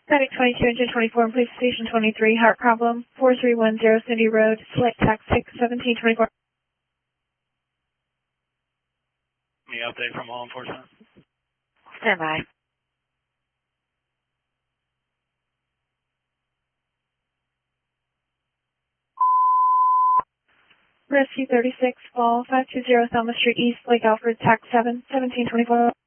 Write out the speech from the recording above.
Static 22, engine 24, police station 23, heart problem, 4310 Cindy Road, select tax 61724. Any update from law enforcement? Stand by. Rescue 36, Fall 520 Thelma Street East, Lake Alfred, tax 71724.